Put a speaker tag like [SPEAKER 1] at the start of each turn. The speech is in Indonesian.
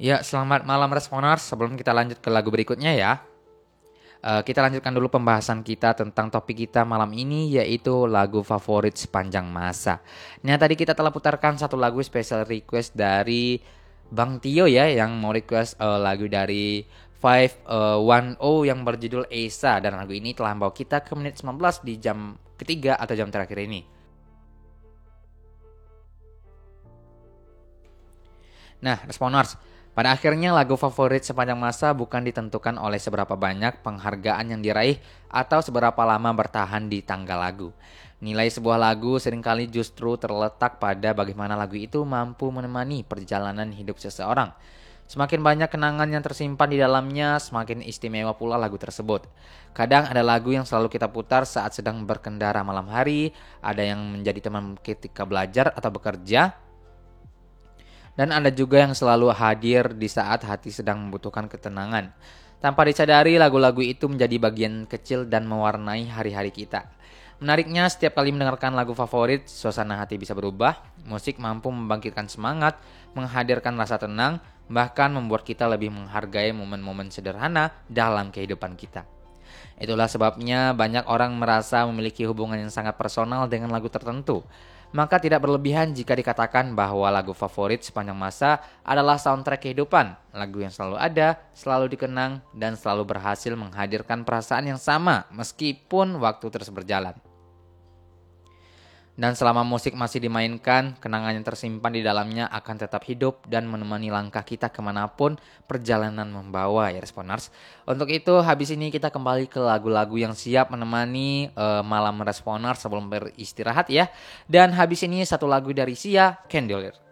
[SPEAKER 1] Ya, selamat malam Responers. Sebelum kita lanjut ke lagu berikutnya ya, kita lanjutkan dulu pembahasan kita tentang topik kita malam ini, yaitu lagu favorit sepanjang masa. Nah, tadi kita telah putarkan satu lagu special request dari Bang Tio ya, yang mau request lagu dari 510 yang berjudul Esa. Dan lagu ini telah membawa kita ke menit 19 di jam ketiga atau jam terakhir ini. Nah, Responers, pada akhirnya lagu favorit sepanjang masa bukan ditentukan oleh seberapa banyak penghargaan yang diraih atau seberapa lama bertahan di tangga lagu. Nilai sebuah lagu seringkali justru terletak pada bagaimana lagu itu mampu menemani perjalanan hidup seseorang. Semakin banyak kenangan yang tersimpan di dalamnya, semakin istimewa pula lagu tersebut. Kadang ada lagu yang selalu kita putar saat sedang berkendara malam hari, ada yang menjadi teman ketika belajar atau bekerja, dan ada juga yang selalu hadir di saat hati sedang membutuhkan ketenangan. Tanpa disadari, lagu-lagu itu menjadi bagian kecil dan mewarnai hari-hari kita. Menariknya, setiap kali mendengarkan lagu favorit, suasana hati bisa berubah. Musik mampu membangkitkan semangat, menghadirkan rasa tenang, bahkan membuat kita lebih menghargai momen-momen sederhana dalam kehidupan kita. Itulah sebabnya banyak orang merasa memiliki hubungan yang sangat personal dengan lagu tertentu. Maka tidak berlebihan jika dikatakan bahwa lagu favorit sepanjang masa adalah soundtrack kehidupan. Lagu yang selalu ada, selalu dikenang, dan selalu berhasil menghadirkan perasaan yang sama meskipun waktu terus berjalan. Dan selama musik masih dimainkan, kenangan yang tersimpan di dalamnya akan tetap hidup dan menemani langkah kita kemanapun perjalanan membawa ya Responers. Untuk itu habis ini kita kembali ke lagu-lagu yang siap menemani malam Responers sebelum beristirahat ya. Dan habis ini satu lagu dari Sia, Candelier.